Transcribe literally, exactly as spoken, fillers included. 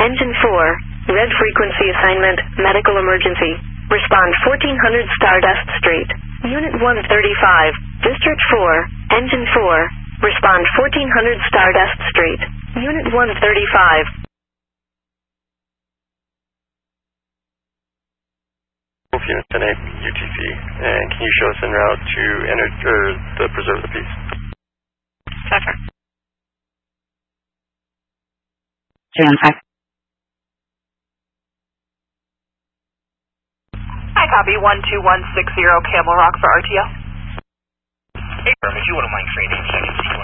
Engine four, red frequency assignment, medical emergency. Respond fourteen hundred Stardust Street. Unit one thirty-five, District four, Engine four. Respond fourteen hundred Stardust Street. Unit one thirty-five. Unit ten eight U T C, and can you show us en route to enter or the Preserve the Peace? Cipher. Jan five. I copy one two one six zero Camel Rock for R T O. Hey, Firm, if you wouldn't mind trading, so I can see you